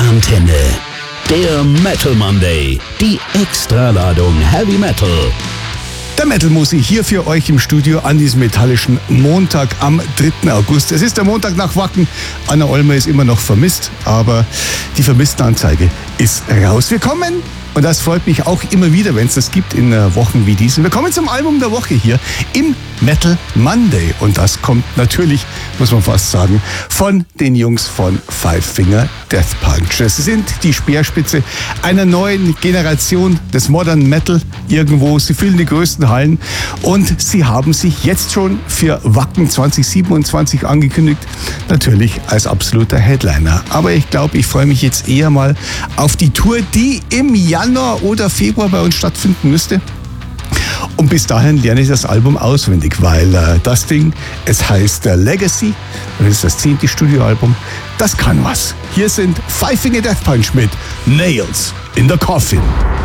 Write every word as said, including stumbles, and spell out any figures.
Antenne. Der Metal Monday. Die Extraladung Heavy Metal. Der Metal-Musi hier für euch im Studio an diesem metallischen Montag am dritten August. Es ist der Montag nach Wacken. Anna Olmer ist immer noch vermisst, aber die Vermisstenanzeige ist raus. Wir kommen, und das freut mich auch immer wieder, wenn es das gibt in Wochen wie diesen. Wir kommen zum Album der Woche hier im Metal Monday. Und das kommt natürlich, muss man fast sagen, von den Jungs von Five Finger Death Punch. Sie sind die Speerspitze einer neuen Generation des Modern Metal irgendwo. Sie füllen die größten Hallen und sie haben sich jetzt schon für Wacken zwanzig siebenundzwanzig angekündigt. Natürlich als absoluter Headliner. Aber ich glaube, ich freue mich jetzt eher mal auf die Tour, die im Januar oder Februar bei uns stattfinden müsste. Und bis dahin lerne ich das Album auswendig, weil äh, das Ding, es heißt äh, Legacy und es ist das zehnte Studioalbum. Das kann was. Hier sind Five Finger Death Punch mit Nails in the Coffin.